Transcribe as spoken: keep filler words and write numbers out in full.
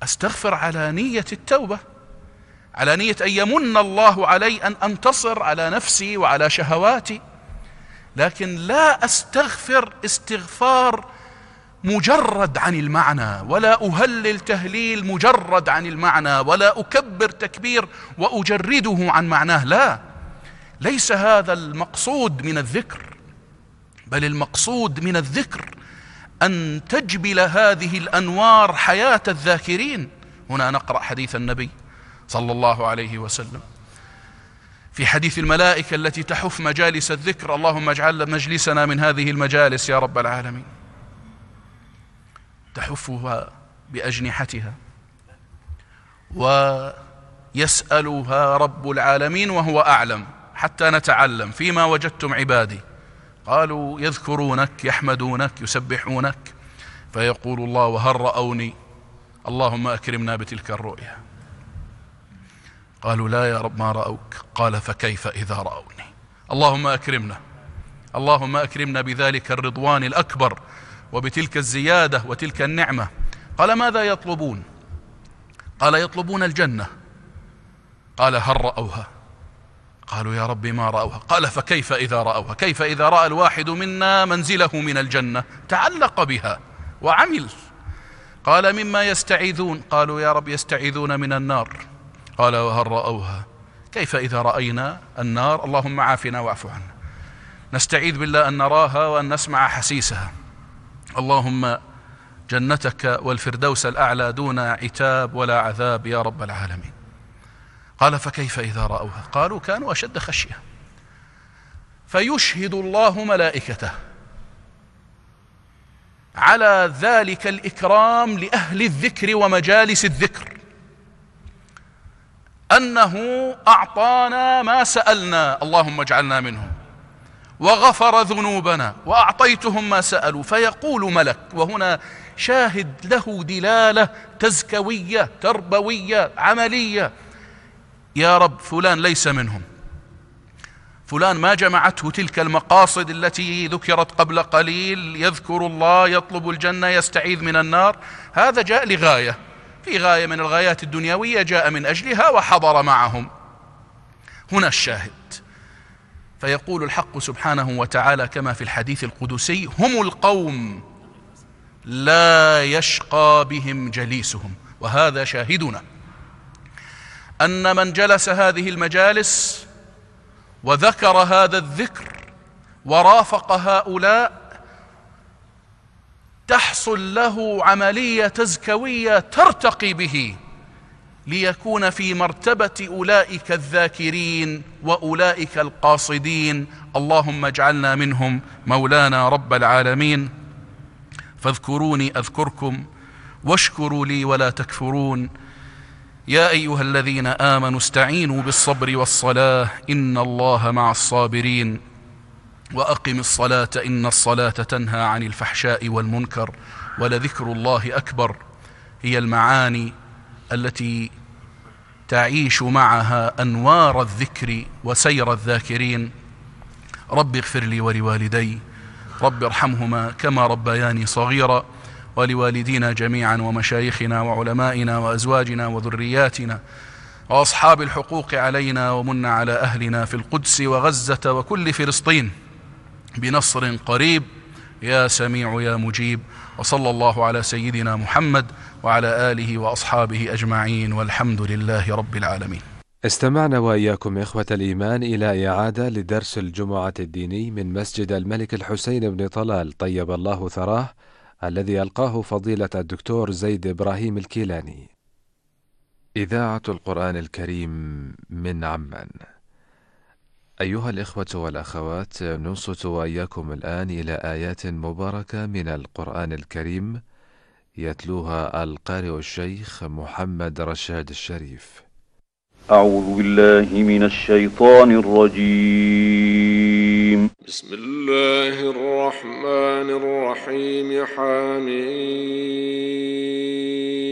أستغفر على نية التوبة، على نية أن يمن الله علي أن أنتصر على نفسي وعلى شهواتي، لكن لا أستغفر استغفار مجرد عن المعنى، ولا أهلل تهليل مجرد عن المعنى، ولا أكبر تكبير وأجرده عن معناه. لا، ليس هذا المقصود من الذكر، بل المقصود من الذكر أن تجبل هذه الأنوار حياة الذاكرين. هنا نقرأ حديث النبي صلى الله عليه وسلم في حديث الملائكة التي تحف مجالس الذكر: اللهم اجعل مجلسنا من هذه المجالس يا رب العالمين. تحفها بأجنحتها ويسألها رب العالمين وهو أعلم، حتى نتعلم فيما وجدتم عبادي. قالوا: يذكرونك، يحمدونك، يسبحونك. فيقول الله: وهل رأوني؟ اللهم أكرمنا بتلك الرؤيا. قالوا: لا يا رب ما رأوك. قال: فكيف إذا رأوني؟ اللهم أكرمنا، اللهم أكرمنا بذلك الرضوان الأكبر وبتلك الزيادة وتلك النعمة. قال: ماذا يطلبون؟ قال: يطلبون الجنة. قال: هل رأوها؟ قالوا: يا رب ما رأوها. قال: فكيف إذا رأوها؟ كيف إذا رأى الواحد منا منزله من الجنة تعلق بها وعمل؟ قال: مما يستعيذون؟ قالوا: يا رب يستعيذون من النار. قال: وهل رأوها؟ كيف إذا رأينا النار؟ اللهم عافنا واعف عنا. نستعيذ بالله أن نراها وأن نسمع حسيسها. اللهم جنتك والفردوس الأعلى دون عتاب ولا عذاب يا رب العالمين. قال: فكيف إذا رأوها؟ قالوا: كانوا أشد خشية. فيشهد الله ملائكته على ذلك الإكرام لأهل الذكر ومجالس الذكر أنه أعطانا ما سألنا، اللهم اجعلنا منهم، وغفر ذنوبنا وأعطيتهم ما سألوا. فيقول ملك، وهنا شاهد له دلالة تزكوية تربوية عملية: يا رب فلان ليس منهم، فلان ما جمعته تلك المقاصد التي ذكرت قبل قليل، يذكر الله، يطلب الجنة، يستعيذ من النار. هذا جاء لغاية، في غاية من الغايات الدنيوية جاء من أجلها وحضر معهم. هنا الشاهد. فيقول الحق سبحانه وتعالى كما في الحديث القدسي: هم القوم لا يشقى بهم جليسهم. وهذا شاهدنا أن من جلس هذه المجالس وذكر هذا الذكر ورافق هؤلاء تحصل له عملية تزكوية ترتقي به ليكون في مرتبة أولئك الذاكرين وأولئك القاصدين. اللهم اجعلنا منهم مولانا رب العالمين. فاذكروني أذكركم واشكروا لي ولا تكفرون. يا أيها الذين آمنوا استعينوا بالصبر والصلاة إن الله مع الصابرين. وأقم الصلاة إن الصلاة تنهى عن الفحشاء والمنكر ولذكر الله أكبر. هي المعاني التي تعيش معها أنوار الذكر وسير الذاكرين. رب اغفر لي ولوالدي، رب ارحمهما كما ربياني صغيرا، ولوالدينا جميعا ومشايخنا وعلمائنا وأزواجنا وذرياتنا وأصحاب الحقوق علينا، ومن على أهلنا في القدس وغزة وكل فلسطين بنصر قريب يا سميع يا مجيب. وصلى الله على سيدنا محمد وعلى آله وأصحابه أجمعين، والحمد لله رب العالمين. استمعنا وإياكم إخوة الإيمان إلى إعادة لدرس الجمعة الديني من مسجد الملك الحسين بن طلال طيب الله ثراه، الذي ألقاه فضيلة الدكتور زيد إبراهيم الكيلاني. إذاعة القرآن الكريم من عمان. أيها الإخوة والأخوات، ننصت وإياكم الآن إلى آيات مباركة من القرآن الكريم يتلوها القارئ الشيخ محمد رشاد الشريف. أعوذ بالله من الشيطان الرجيم. بسم الله الرحمن الرحيم. حميم